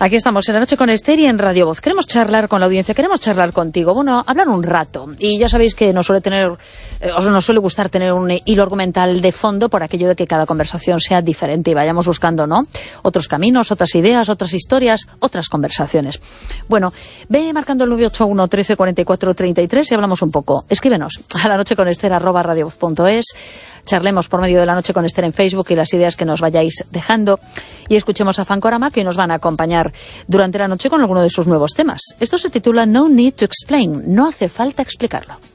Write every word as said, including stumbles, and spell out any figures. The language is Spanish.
Aquí estamos en La Noche con Esther y en Radio Voz. Queremos charlar con la audiencia, queremos charlar contigo. Bueno, hablar un rato. Y ya sabéis que nos suele tener, eh, os nos suele gustar tener un hilo argumental de fondo por aquello de que cada conversación sea diferente y vayamos buscando, ¿no?, otros caminos, otras ideas, otras historias, otras conversaciones. Bueno, ve marcando el nueve ocho uno, trece, cuarenta y cuatro, treinta y tres y hablamos un poco. Escríbenos a la noche con Esther arroba radiovoz punto es. Charlemos por medio de La Noche con Esther en Facebook y las ideas que nos vayáis dejando. Y escuchemos a Fancorama, que nos van a acompañar durante la noche con alguno de sus nuevos temas. Esto se titula No Need to Explain, no hace falta explicarlo.